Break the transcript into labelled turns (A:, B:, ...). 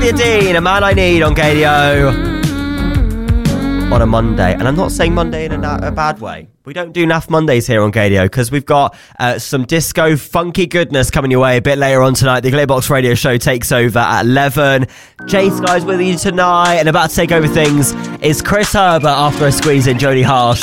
A: Olivia Dean, A Man I Need on KDO on a Monday. And I'm not saying Monday in a bad way. We don't do NAF Mondays here on KDO because we've got some disco funky goodness coming your way a bit later on tonight. The Glitterbox Radio Show takes over at 11. Jay Sky's with you tonight, and about to take over things is Chris Herbert after a squeeze in Jodie Harsh.